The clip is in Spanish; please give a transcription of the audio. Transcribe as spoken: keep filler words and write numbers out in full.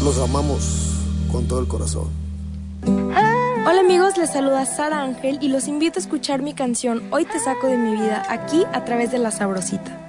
Los amamos con todo el corazón. Hola amigos, les saluda Sara Ángel y los invito a escuchar mi canción Hoy te saco de mi vida aquí a través de La Sabrosita.